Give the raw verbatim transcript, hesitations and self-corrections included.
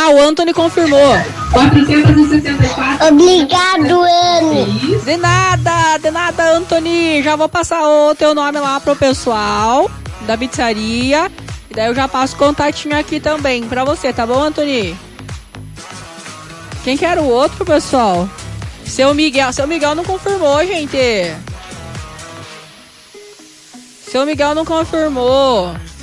Ah, o Anthony confirmou. quatrocentos e sessenta e quatro. Obrigado, Anne. De nada, de nada, Anthony. Já vou passar o teu nome lá pro pessoal da pizzaria. E daí eu já passo o contatinho aqui também pra você, tá bom, Anthony? Quem que era o outro, pessoal? Seu Miguel. Seu Miguel não confirmou, gente. Seu Miguel não confirmou.